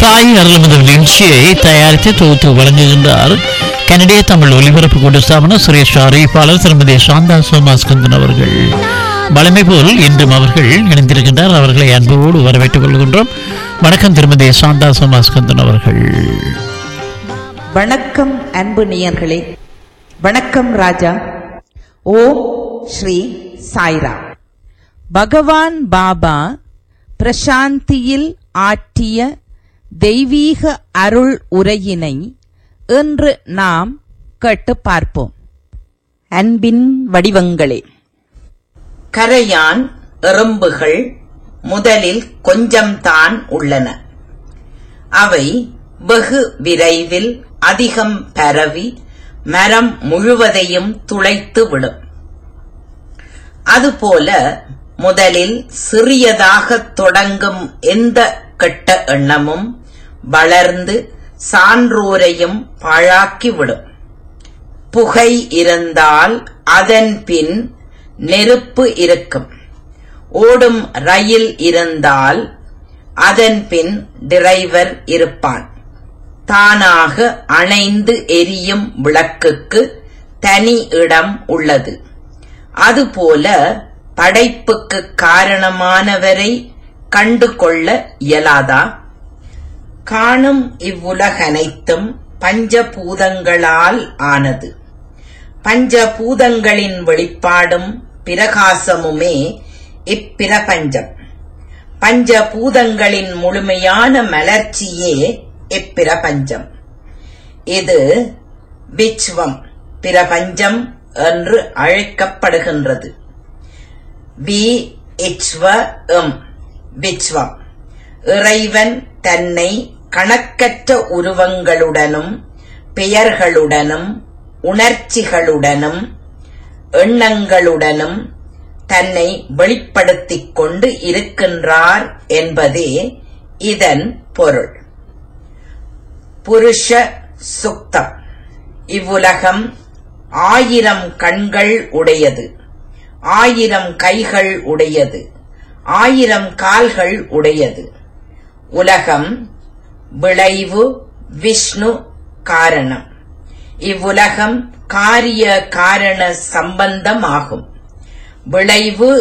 சாய் அருள்முதல் நிகழ்ச்சியை தயாரித்து தொகுத்து வழங்குகின்றார் கனடிய தமிழ் ஒலிபரப்பு கூட்டு ஸ்தாபன சுரேஷ் அறிவிப்பாளர் திருமதி சாந்தா சோமாஸ்கந்தன் அவர்கள். வழமை போல் இன்றும் அவர்கள் இணைந்திருக்கின்றார். அவர்களை அன்போடு வரவேற்றுக் கொள்கின்றோம். வணக்கம் திருமதி சாந்தா சோமாஸ்கந்தன் அவர்கள். வணக்கம் அன்பு நேயர்களே. வணக்கம் ராஜா. ஓம் ஸ்ரீ சாய்ரா. பகவான் பாபா பிரசாந்தியில் ஆற்றிய தெய்வீக அருள் உரையினை இன்று நாம் கேட்டு பார்ப்போம். அன்பின் வடிவங்களே, கரையான் எறும்புகள் முதலில் கொஞ்சம்தான் உள்ளன. அவை வெகு விரைவில் அதிகம் பரவி மரம் முழுவதையும் துளைத்து விடும். அதுபோல முதலில் சிறியதாக தொடங்கும் எந்த கெட்ட எண்ணமும் வளர்ந்து சான்றோரையும் பாழாக்கிவிடும். புகை இருந்தால் அதன் பின் நெருப்பு இருக்கும். ஓடும் ரயில் இருந்தால் அதன் பின் டிரைவர் இருப்பான். தானாக அணைந்து எரியும் விளக்குக்கு தனி இடம் உள்ளது. அதுபோல படைப்புக்கு காரணமானவரை கண்டு கொள்ள இயலாதா? காணும் இவ்வுலகனைத்தும் பஞ்சபூதங்களால் ஆனது. பஞ்சபூதங்களின் வெளிப்பாடும் பிரகாசமுமே இப்பிரபஞ்சம். பஞ்சபூதங்களின் முழுமையான மலர்ச்சியே இப்பிரபஞ்சம். இது விச்வம், பிரபஞ்சம் என்று அழைக்கப்படுகின்றது. விச்வம். இறைவன் தன்னை கணக்கற்ற உருவங்களுடனும் பெயர்களுடனும் உணர்ச்சிகளுடனும் எண்ணங்களுடனும் தன்னை வெளிப்படுத்திக் கொண்டு இருக்கின்றார் என்பதே இதன் பொருள். புருஷ சுக்தம். இவ்வுலகம் 1000 கண்கள் உடையது, 1000 கைகள் உடையது, 1000 கால்கள் உடையது. உலகம் விளைவு, விஷ்ணு காரணம். இவ்வுலகம் காரிய காரண சம்பந்தமாகும். விளைவு